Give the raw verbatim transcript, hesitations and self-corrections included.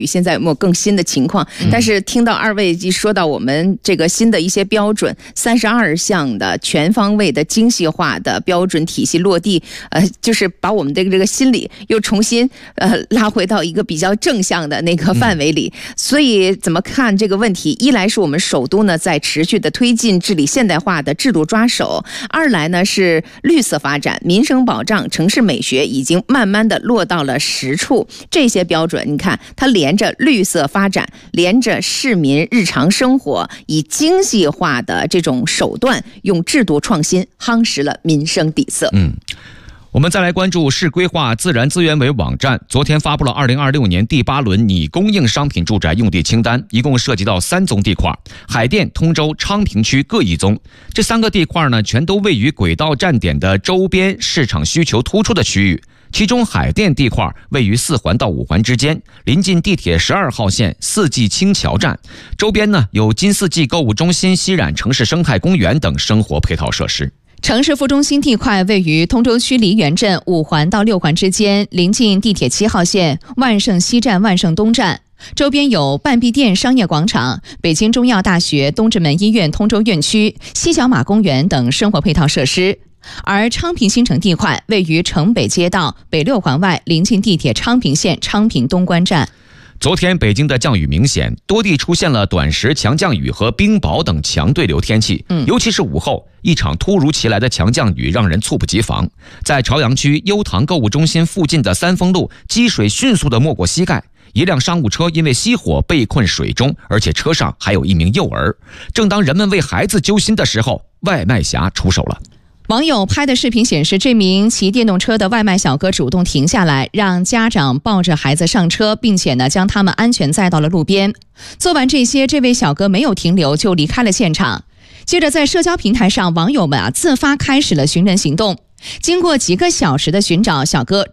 现在有没有更新的情况？但是听到二位说到我们这个新的一些标准，三十二项的全方位的精细化的标准体系落地，呃，就是把我们的这个心理又重新呃拉回到一个比较正向的那个范围里。嗯、所以怎么看这个问题？一来是我们首都呢在持续的推进治理现代化的制度抓手，二来呢是绿色发展、民生保障、城市美学已经慢慢的落到了实处。这些标准，你看它连着绿色发展，连着市民日常生活，以精细化的这种手段，用制度创新夯实了民生底色。 嗯。我们再来关注市规划自然资源委网站昨天发布了二零二六年第八轮拟供应商品住宅用地清单，一共涉及到三宗地块，海淀、通州、昌平区各一宗。这三个地块呢，全都位于轨道站点的周边市场需求突出的区域。其中海淀地块位于四环到五环之间，临近地铁十二号线四季青桥站，周边呢有金四季购物中心、西冉城市生态公园等生活配套设施。 城市副中心地块位于通州区梨园镇五环到六环之间，临近地铁七号线万盛西站、万盛东站，周边有半壁店商业广场、北京中药大学、东直门医院通州院区、西小马公园等生活配套设施。而昌平新城地块位于城北街道北六环外，临近地铁昌平线昌平东关站。 昨天北京的降雨明显，多地出现了短时强降雨和冰雹等强对流天气，嗯，尤其是午后，一场突如其来的强降雨让人猝不及防。在朝阳区优唐购物中心附近的三丰路，积水迅速地没过膝盖，一辆商务车因为熄火被困水中，而且车上还有一名幼儿。正当人们为孩子揪心的时候，外卖侠出手了。 网友拍的视频显示，这名骑电动车的外卖小哥主动停下来，让家长抱着孩子上车，并且呢将他们安全载到了路边。做完这些，这位小哥没有停留就离开了现场。接着在社交平台上，网友们啊自发开始了寻人行动。经过几个小时的寻找，小哥